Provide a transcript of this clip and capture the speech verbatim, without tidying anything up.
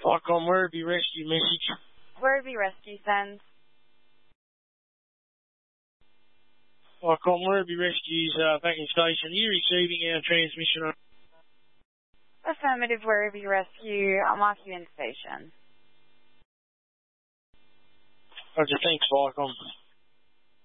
Vicom, Werribee Rescue message. Werribee Rescue sends. Vicom, Werribee Rescue's uh, backing station. Are you receiving our transmission? Affirmative, Werribee Rescue. I'll mark you in station. Roger, thanks, Vicom.